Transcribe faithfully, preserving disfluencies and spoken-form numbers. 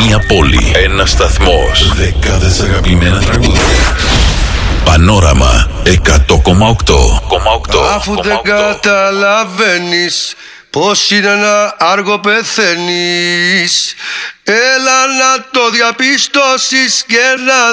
Μία πόλη. Ένας σταθμός. Δεκάδες αγαπημένα τραγούδια. Πανόραμα εκατό κόμμα οκτώ. Αφού δεν καταλαβαίνεις πως είναι να άργο πεθαίνεις, έλα να το διαπιστώσεις και να